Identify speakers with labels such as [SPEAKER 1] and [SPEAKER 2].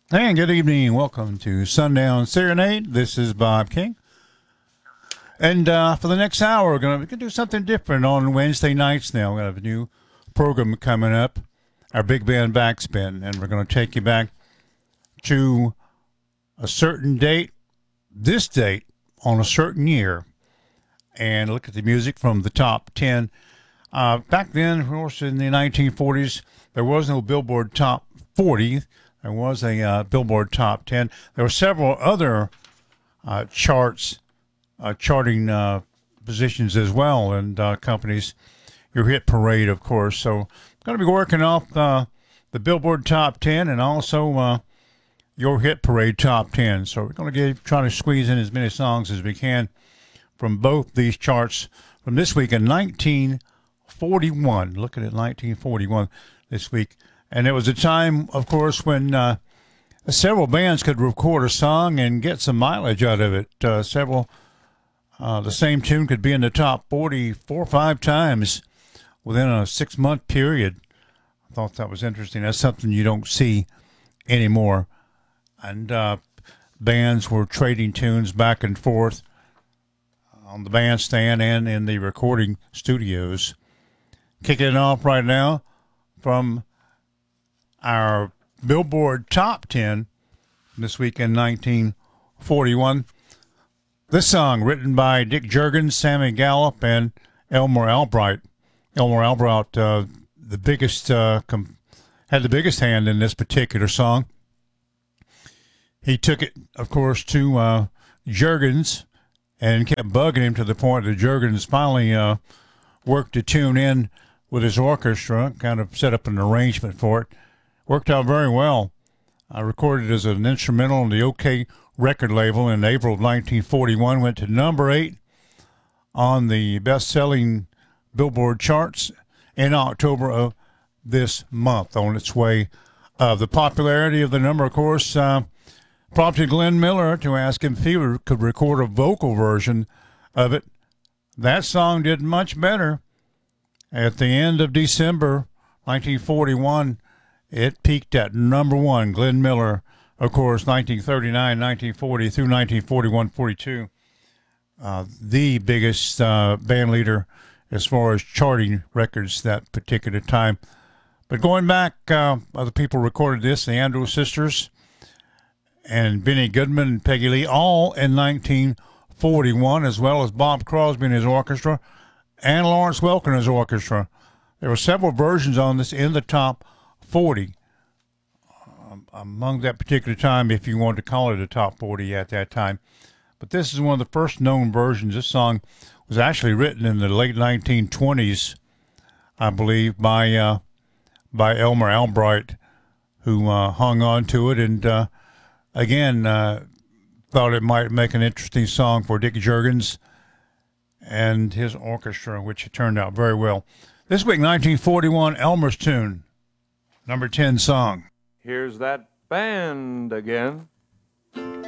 [SPEAKER 1] And good evening. Welcome to Sundown Serenade. This is Bob King. And for the next hour, we're going to do something different on Wednesday nights now. We have a new program coming up, our Big Band Backspin. And we're going to take you back to a certain date, this date, on a certain year, and look at the music from the top 10. Back then, of course, in the 1940s, there was no Billboard Top 40. There was a Billboard Top 10. There were several other charting positions as well, and companies. Your Hit Parade, of course. So I'm going to be working off the Billboard Top 10 and also Your Hit Parade Top 10. So we're going to try to squeeze in as many songs as we can from both these charts from this week in 1941. Looking at 1941 this week. And it was a time, of course, when several bands could record a song and get some mileage out of it. The same tune could be in the top 40 4 or 5 times within a 6-month period. I thought that was interesting. That's something you don't see anymore. And bands were trading tunes back and forth on the bandstand and in the recording studios. Kicking it off right now from our Billboard Top 10 this week in 1941. This song written by Dick Jurgens, Sammy Gallup, and Elmer Albright. Elmer Albright, had the biggest hand in this particular song. He took it, of course, to Jurgens and kept bugging him to the point that Jurgens finally worked a tune in with his orchestra, kind of set up an arrangement for it. Worked out very well. I recorded as an instrumental on the OK record label in April of 1941. Went to number 8 on the best-selling Billboard charts in October of this month. On its way, the popularity of the number, of course, prompted Glenn Miller to ask him if he could record a vocal version of it. That song did much better. At the end of December 1941, it peaked at number 1. Glenn Miller, of course, 1939, 1940 through 1941-42, the biggest band leader as far as charting records that particular time. But going back, other people recorded this, the Andrews Sisters and Benny Goodman and Peggy Lee, all in 1941, as well as Bob Crosby and his orchestra and Lawrence Welk and his orchestra. There were several versions on this in the top 40 among that particular time, if you wanted to call it a top 40 at that time. But this is one of the first known versions. This song was actually written in the late 1920s, I believe, by Elmer Albright, who hung on to it and again thought it might make an interesting song for Dick Jurgens and his orchestra, which it turned out very well. This week, 1941, Elmer's tune, number 10 song.
[SPEAKER 2] Here's that band again.